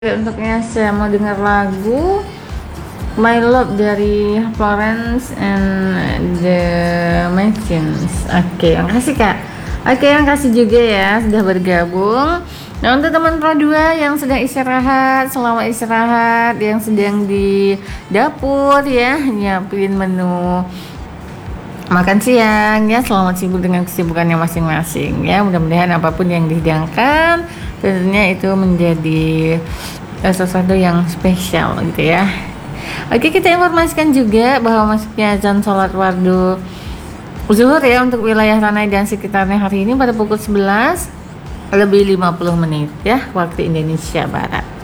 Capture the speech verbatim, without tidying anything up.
Untuknya saya mau dengar lagu My Love dari Florence and the Machines. Oke, makasih Kak. Oke, makasih juga ya sudah bergabung. Nah, untuk teman Pro dua yang sedang istirahat, selamat istirahat, yang sedang di dapur ya, nyiapin menu makan siang ya, selamat sibuk dengan kesibukannya masing-masing ya. Mudah-mudahan apapun yang dihidangkan tentunya itu menjadi uh, sesuatu yang spesial gitu ya. Oke, kita informasikan juga bahwa masuknya azan sholat fardu zuhur ya untuk wilayah Ranai dan sekitarnya hari ini pada pukul sebelas lebih lima puluh menit ya waktu Indonesia Barat.